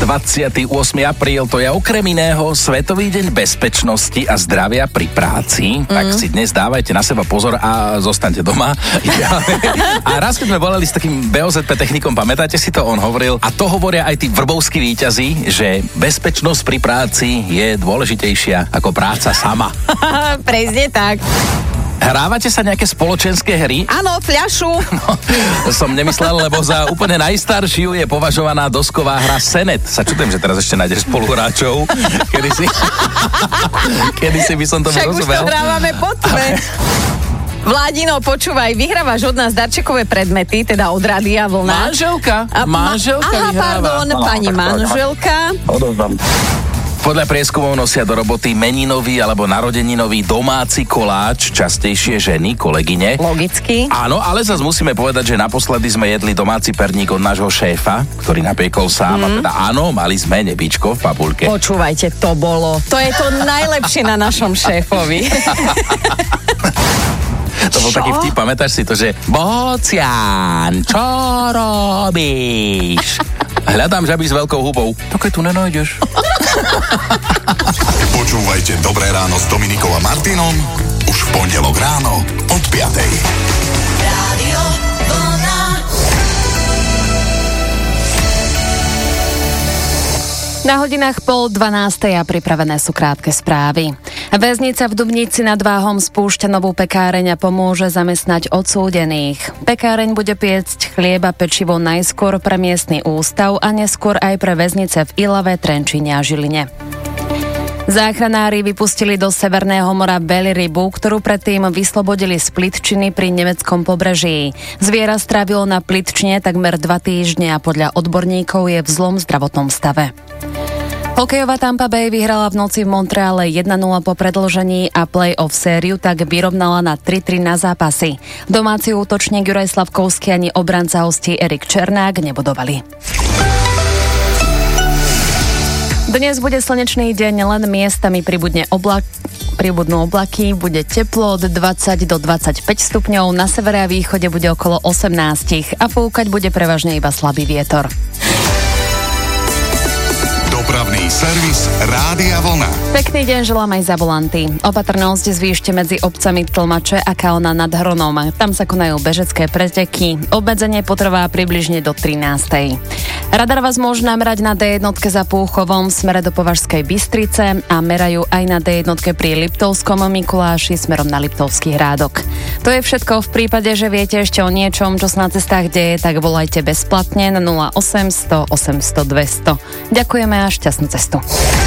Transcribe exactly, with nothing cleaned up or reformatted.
dvadsiateho ôsmeho apríla, to je okrem iného Svetový deň bezpečnosti a zdravia pri práci. Mm. Tak si dnes dávajte na seba pozor a zostaňte doma. A raz, keď sme volali s takým bé ó zet pé technikom, pamätáte si to, on hovoril, a to hovoria aj tí vrbovskí víťazi, že bezpečnosť pri práci je dôležitejšia ako práca sama. Presne tak. Hrávate sa nejaké spoločenské hry? Áno, fľašu. No, som nemyslel, lebo za úplne najstaršiu je považovaná dosková hra Senet. Sa čudujem, že teraz ešte nájdeš spoluhráčov. Kedy si... Kedy si by som tomu Však rozumel. Však už to hrávame po tme. Vladino, počúvaj, vyhrávaš od nás darčekové predmety, teda od Rádia Vlna. Manželka. A, manželka ma, aha, vyhráva. pardon, No, pani manželka. Odozdám. Podľa prieskumov nosia do roboty meninový alebo narodeninový domáci koláč častejšie ženy, kolegyne. Logicky. Áno, ale zase musíme povedať, že naposledy sme jedli domáci perník od nášho šéfa, ktorý napiekol sám. Mm. A teda áno, mali sme nebičko v papulke. Počúvajte, to bolo. To je to najlepšie na našom šéfovi. To bol čo? Taký vtip, pamätáš si to, že Bocian, čo robíš? Hľadám žaby s veľkou hubou. Tak tu nenájdeš. Počúvajte Dobré ráno s Dominikou a Martinom už v pondelok ráno od piatej. Rádio Vlna. Na hodinách pol dvanástej a pripravené sú krátke správy. Väznica v Dubnici nad Váhom spúšťa novú pekáreň a pomôže zamestnať odsúdených. Pekáreň bude piecť chlieb a pečivo najskôr pre miestny ústav a neskôr aj pre väznice v Ilave, Trenčíne a Žiline. Záchranári vypustili do Severného mora veľrybu, ktorú predtým vyslobodili z Plitčiny pri nemeckom pobreží. Zviera strávilo na Plitčine takmer dva týždne a podľa odborníkov je v zlom zdravotnom stave. Hokejová Tampa Bay vyhrala v noci v Montreale jeden nula po predĺžení a play-off sériu tak vyrovnala na tri tri na zápasy. Domáci útočník Juraj Slavkovský ani obranca hostí Erik Černák nebodovali. Dnes bude slnečný deň, len miestami pribudne oblak, pribudnú oblaky, bude teplo od dvadsať do dvadsaťpäť stupňov, na severe a východe bude okolo osemnásť a fúkať bude prevažne iba slabý vietor. Dopravný servis Rádia Vlna. Pekný deň želám aj za volanty. Opatrnosť zvýšte medzi obcami Tlmače a Kalna nad Hronom. Tam sa konajú bežecké preteky. Obmedzenie potrvá približne do trinástej. Radar vás môže namerať na dé jedna za Púchovom v smere do Považskej Bystrice a merajú aj na dé jedna pri Liptovskom Mikuláši smerom na Liptovský Hrádok. To je všetko. V prípade, že viete ešte o niečom, čo sa na cestách deje, tak volajte bezplatne na nula osem sto osemsto dvesto. Ďakujeme a šťastnú cestu.